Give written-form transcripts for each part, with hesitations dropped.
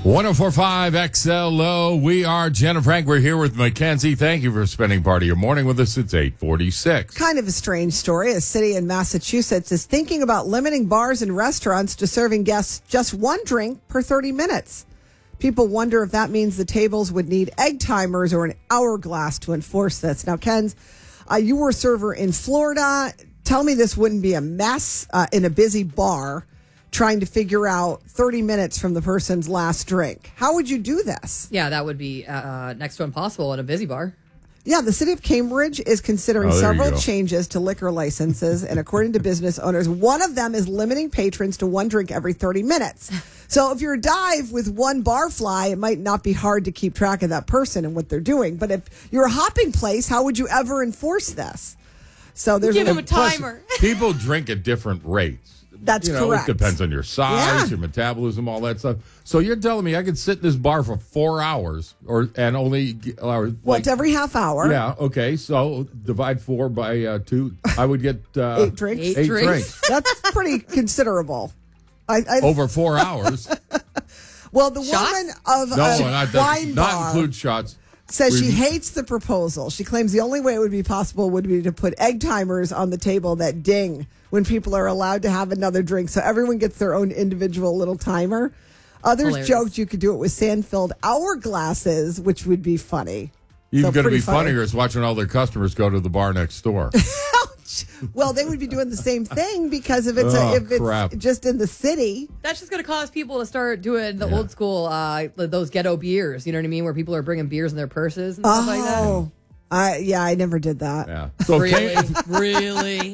104.5 XLO. We are Jen and Frank. We're here with Mackenzie. Thank you for spending part of your morning with us. It's 8:46. Kind of a strange story. A city in Massachusetts is thinking about limiting bars and restaurants to serving guests just one drink per 30 minutes. People wonder if that means the tables would need egg timers or an hourglass to enforce this. Now, Ken's, you were a server in Florida. Tell me this wouldn't be a mess in a busy bar trying to figure out 30 minutes from the person's last drink. How would you do this? Yeah, that would be next to impossible at a busy bar. Yeah, the city of Cambridge is considering several changes to liquor licenses. And according to business owners, one of them is limiting patrons to one drink every 30 minutes. So if you're a dive with one barfly, it might not be hard to keep track of that person and what they're doing. But if you're a hopping place, how would you ever enforce this? So there's give them a timer. People drink at different rates. That's correct. It depends on your size, your metabolism, all that stuff. So you're telling me I could sit in this bar for 4 hours and only... it's every half hour. Yeah, okay. So divide 4 by 2. I would get... 8 drinks. 8 drinks. That's pretty considerable. Over 4 hours. Well, the shots? woman of a wine bar... Not include shots. Says she hates the proposal. She claims the only way it would be possible would be to put egg timers on the table that ding when people are allowed to have another drink. So everyone gets their own individual little timer. Others joked you could do it with sand-filled hourglasses, which would be funny. Even going to be funnier is watching all their customers go to the bar next door. Well, they would be doing the same thing because if it's just in the city. That's just going to cause people to start doing the old school, those ghetto beers. You know what I mean? Where people are bringing beers in their purses and stuff like that. I never did that. Yeah. So Really?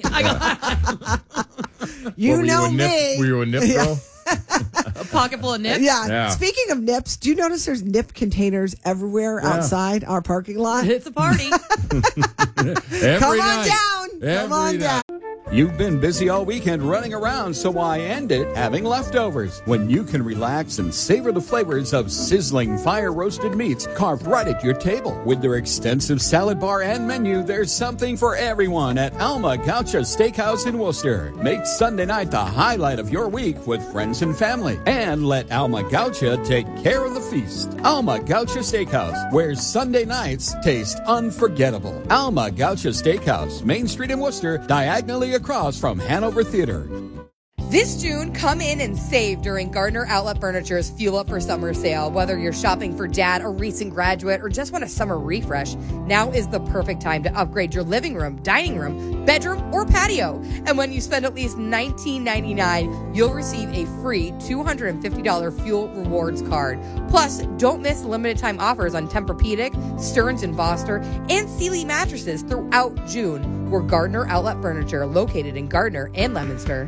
You know me. Were you a nip girl? A pocket full of nips? Yeah. Speaking of nips, do you notice there's nip containers everywhere outside our parking lot? It's a party. Come on down. Come on down. You've been busy all weekend running around, so why end it having leftovers when you can relax and savor the flavors of sizzling fire-roasted meats carved right at your table? With their extensive salad bar and menu, there's something for everyone at Alma Gaucha Steakhouse in Worcester. Make Sunday night the highlight of your week with friends and family, and let Alma Gaucha take care of the feast. Alma Gaucha Steakhouse, where Sunday nights taste unforgettable. Alma Gaucha Steakhouse, Main Street in Worcester, diagonally across from Hanover Theater. This June, come in and save during Gardner Outlet Furniture's Fuel Up for Summer sale. Whether you're shopping for dad, a recent graduate, or just want a summer refresh, now is the perfect time to upgrade your living room, dining room, bedroom, or patio. And when you spend at least $19.99, you'll receive a free $250 fuel rewards card. Plus, don't miss limited time offers on Tempur-Pedic, Stearns & Foster, and Sealy mattresses throughout June. We're Gardner Outlet Furniture, located in Gardner and Leominster.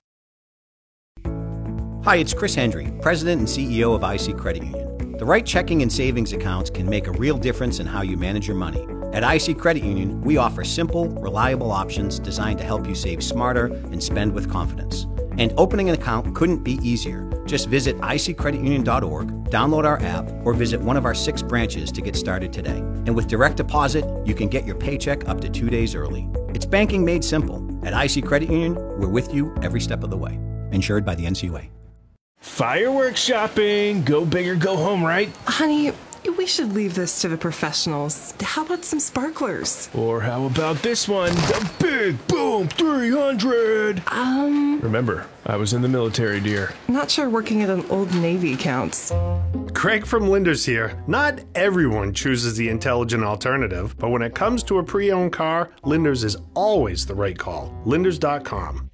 Hi, it's Chris Hendry, President and CEO of IC Credit Union. The right checking and savings accounts can make a real difference in how you manage your money. At IC Credit Union, we offer simple, reliable options designed to help you save smarter and spend with confidence. And opening an account couldn't be easier. Just visit iccreditunion.org, download our app, or visit one of our 6 branches to get started today. And with direct deposit, you can get your paycheck up to 2 days early. It's banking made simple. At IC Credit Union, we're with you every step of the way. Insured by the NCUA. Fireworks shopping. Go big or go home, right? Honey, we should leave this to the professionals. How about some sparklers? Or how about this one? The Big Boom 300! Remember, I was in the military, dear. Not sure working at an Old Navy counts. Craig from Linders here. Not everyone chooses the intelligent alternative, but when it comes to a pre-owned car, Linders is always the right call. Linders.com.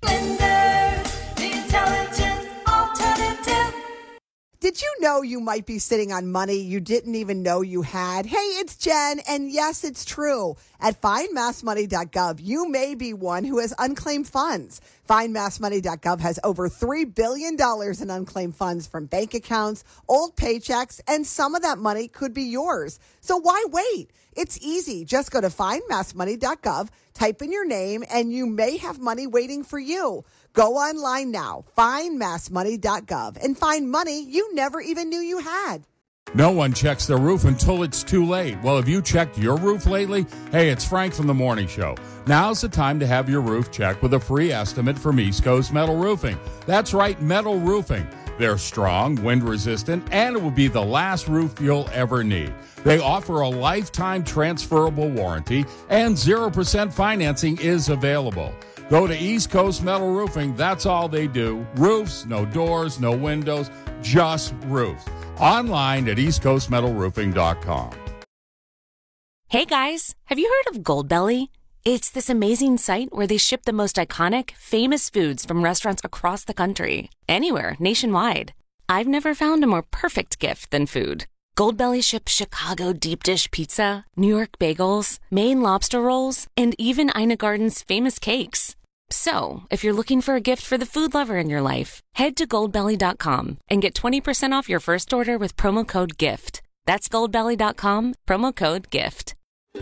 Did you know you might be sitting on money you didn't even know you had? Hey, it's Jen, and yes, it's true. At findmassmoney.gov, you may be one who has unclaimed funds. Findmassmoney.gov has over $3 billion in unclaimed funds from bank accounts, old paychecks, and some of that money could be yours. So why wait? It's easy. Just go to findmassmoney.gov, type in your name, and you may have money waiting for you. Go online now, findmassmoney.gov, and find money you never even knew you had. No one checks their roof until it's too late. Well, have you checked your roof lately? Hey, it's Frank from The Morning Show. Now's the time to have your roof checked with a free estimate from East Coast Metal Roofing. That's right, metal roofing. They're strong, wind-resistant, and it will be the last roof you'll ever need. They offer a lifetime transferable warranty, and 0% financing is available. Go to East Coast Metal Roofing. That's all they do. Roofs, no doors, no windows, just roofs. Online at eastcoastmetalroofing.com. Hey guys, have you heard of Goldbelly? It's this amazing site where they ship the most iconic, famous foods from restaurants across the country. Anywhere, nationwide. I've never found a more perfect gift than food. Goldbelly ships Chicago deep dish pizza, New York bagels, Maine lobster rolls, and even Ina Garden's famous cakes. So, if you're looking for a gift for the food lover in your life, head to goldbelly.com and get 20% off your first order with promo code GIFT. That's goldbelly.com, promo code GIFT.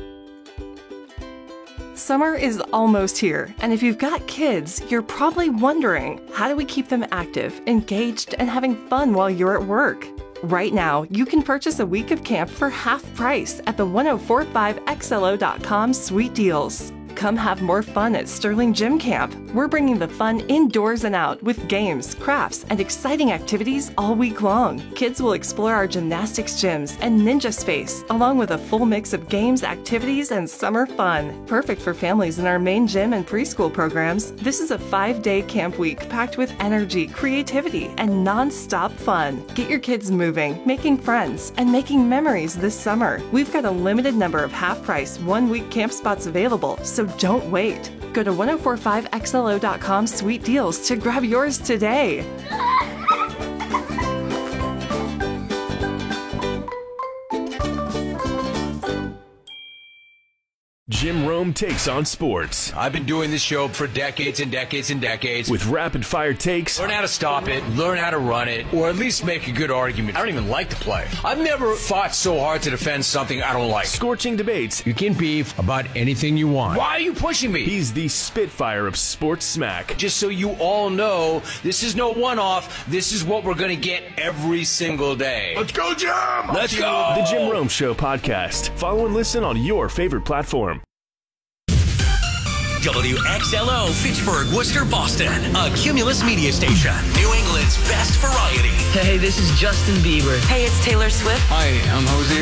Summer is almost here, and if you've got kids, you're probably wondering, how do we keep them active, engaged, and having fun while you're at work? Right now, you can purchase a week of camp for half price at the 1045xlo.com Sweet Deals. Come have more fun at Sterling Gym Camp. We're bringing the fun indoors and out with games, crafts, and exciting activities all week long. Kids will explore our gymnastics gyms and ninja space, along with a full mix of games, activities, and summer fun. Perfect for families in our main gym and preschool programs. This is a 5-day camp week packed with energy, creativity, and non-stop fun. Get your kids moving, making friends, and making memories this summer. We've got a limited number of half-price, one-week camp spots available, so don't wait. Go to 1045xlo.com Sweet Deals to grab yours today. Jim Rome takes on sports. I've been doing this show for decades and decades and decades. With rapid-fire takes. Learn how to stop it, learn how to run it, or at least make a good argument. I don't even like to play. I've never fought so hard to defend something I don't like. Scorching debates. You can beef about anything you want. Why are you pushing me? He's the Spitfire of sports smack. Just so you all know, this is no one-off. This is what we're going to get every single day. Let's go, Jim! Let's go! The Jim Rome Show podcast. Follow and listen on your favorite platform. WXLO, Fitchburg, Worcester, Boston. A Cumulus media station. New England's best variety. Hey, this is Justin Bieber. Hey, it's Taylor Swift. Hi, I'm Hosier.